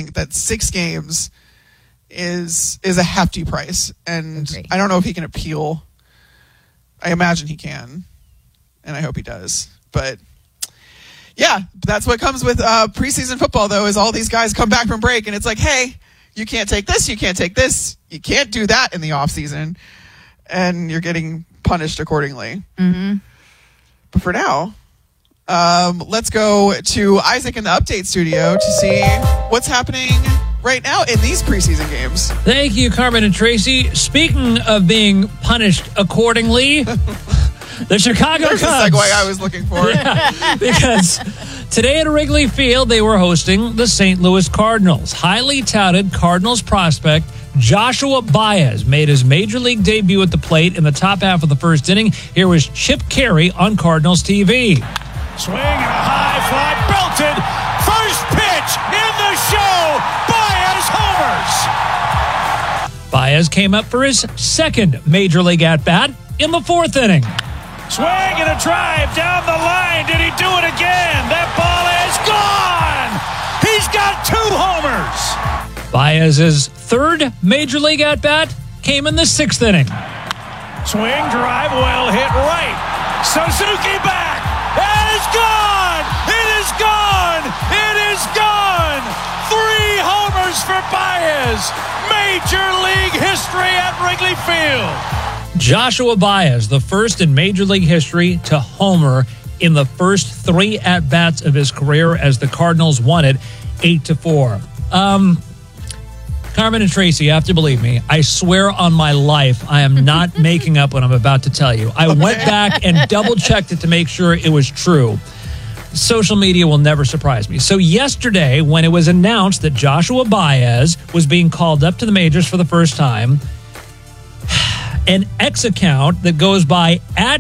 think that 6 games is a hefty price. And I don't know if he can appeal. I imagine he can, and I hope he does. But yeah, that's what comes with preseason football, though, is all these guys come back from break, and it's like, hey, you can't take this, you can't take this, you can't do that in the offseason, and you're getting punished accordingly. Mm-hmm. But for now, let's go to Isaac in the update studio to see what's happening right now in these preseason games. Thank you, Carmen and Tracy. Speaking of being punished accordingly, the Chicago Cubs. There's the segue I was looking for. Yeah, because today at Wrigley Field, they were hosting the St. Louis Cardinals. Highly touted Cardinals prospect Joshua Baez made his major league debut at the plate in the top half of the first inning. Here was Chip Carey on Cardinals TV. Swing and a high fly, belted. First pitch in the show. Baez homers. Baez came up for his second major league at-bat in the fourth inning. Swing and a drive down the line. Did he do it again? That ball is gone. He's got 2 homers. Baez's third major league at-bat came in the 6th inning. Swing, drive, well hit right. Suzuki back. It is gone. It is gone. It is gone. 3 homers for Baez. Major league history at Wrigley Field. Joshua Baez, the first in Major League history to homer in the first 3 at-bats of his career as the Cardinals won it 8-4. Carmen and Tracy, you have to believe me. I swear on my life, I am not making up what I'm about to tell you. I went back and double-checked it to make sure it was true. Social media will never surprise me. So yesterday, when it was announced that Joshua Baez was being called up to the majors for the first time, an X account that goes by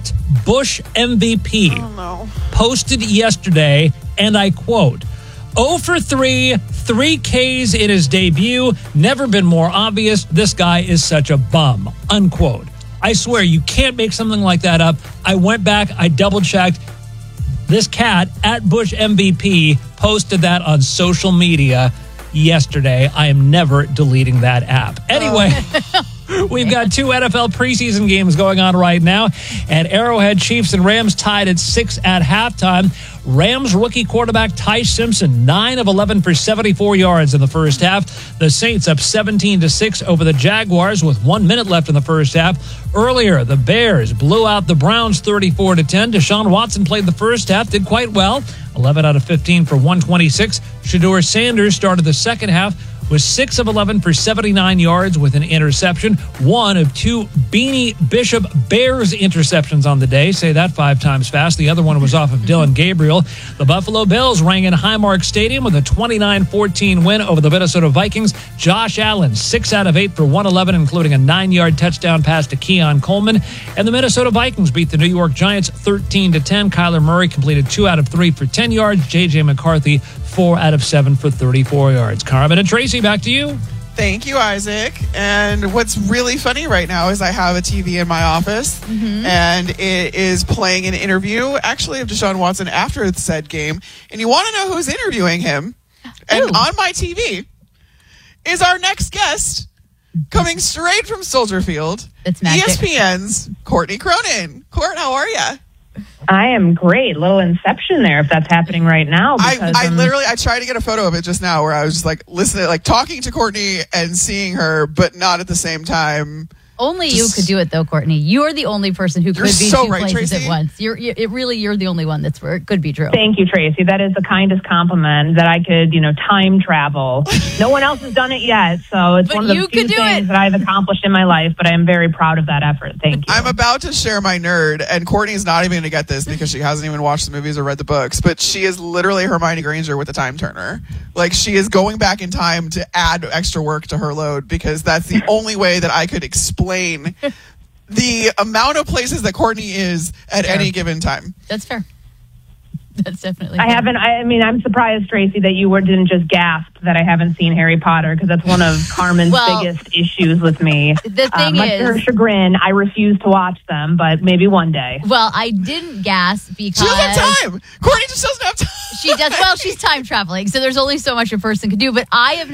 @BushMVP posted yesterday, and I quote, 0 for 3, 3 Ks in his debut, never been more obvious, this guy is such a bum, unquote. I swear, you can't make something like that up. I went back, I double-checked. This cat, @BushMVP, posted that on social media yesterday. I am never deleting that app. Anyway... We've got 2 NFL preseason games going on right now. At Arrowhead, Chiefs and Rams tied at 6 at halftime. Rams rookie quarterback Ty Simpson, 9 of 11 for 74 yards in the first half. The Saints up 17-6 over the Jaguars with 1 minute left in the first half. Earlier, the Bears blew out the Browns 34-10. Deshaun Watson played the first half, did quite well. 11 out of 15 for 126. Shedeur Sanders started the second half was 6 of 11 for 79 yards with an interception. 1 of 2 Beanie Bishop Bears interceptions on the day. Say that 5 times fast. The other one was off of Dillon Gabriel. The Buffalo Bills rang in Highmark Stadium with a 29-14 win over the Minnesota Vikings. Josh Allen, 6 out of 8 for 111, including a 9-yard touchdown pass to Keon Coleman. And the Minnesota Vikings beat the New York Giants 13-10. Kyler Murray completed 2 out of 3 for 10 yards. J.J. McCarthy, 4 out of 7 for 34 yards. Carmen and Tracy, back to you. Thank you, Isaac. And what's really funny right now is I have a TV in my office, and it is playing an interview, actually, of Deshaun Watson after said game. And you want to know who's interviewing him? And on my TV is our next guest, coming straight from Soldier Field. It's magic. ESPN's Courtney Cronin. Court, how are you? I am great. Little inception there if that's happening right now. Because, I tried to get a photo of it just now where I was just like listening, like talking to Courtney and seeing her, but not at the same time. Only you could do it, though, Courtney. You're the only person who could be so two right, places Tracy. at once. You're the only one that's where it could be true. Thank you, Tracy. That is the kindest compliment that I could, time travel. No one else has done it yet, so it's one of the few things that I've accomplished in my life, but I am very proud of that effort. Thank you. I'm about to share my nerd, and Courtney's not even going to get this because she hasn't even watched the movies or read the books, but she is literally Hermione Granger with the time turner. Like, she is going back in time to add extra work to her load because that's the only way that I could explain the amount of places that Courtney is at any given time. That's fair. That's definitely fair. I'm surprised, Tracy, that you didn't just gasp that I haven't seen Harry Potter, because that's one of Carmen's biggest issues with me. The thing much to her chagrin, I refuse to watch them, but maybe one day. Well, I didn't gasp because... She doesn't have time! Courtney just doesn't have time! She does. Well, she's time traveling, so there's only so much a person can do, but I have